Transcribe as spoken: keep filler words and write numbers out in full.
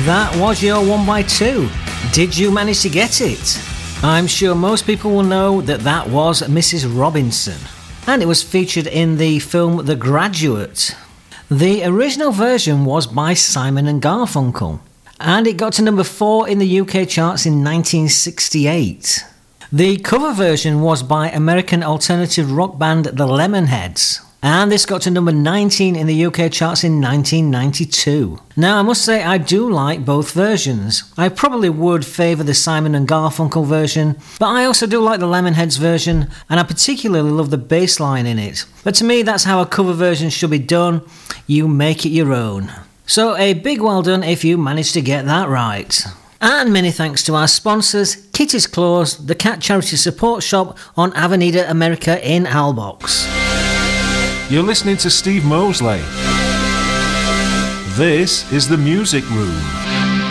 That was your one by two. Did you manage to get it? I'm sure most people will know that that was Missus Robinson, and it was featured in the film The Graduate. The original version was by Simon and Garfunkel, and it got to number four in the U K charts in nineteen sixty-eight. The cover version was by American alternative rock band The Lemonheads, and this got to number nineteen in the U K charts in nineteen ninety-two. Now, I must say I do like both versions. I probably would favour the Simon and Garfunkel version, but I also do like the Lemonheads version, and I particularly love the bass line in it. But to me, that's how a cover version should be done. You make it your own. So a big well done if you managed to get that right. And many thanks to our sponsors, Kitty's Claws, the cat charity support shop on Avenida America in Albox. You're listening to Steve Mosley. This is The Music Room.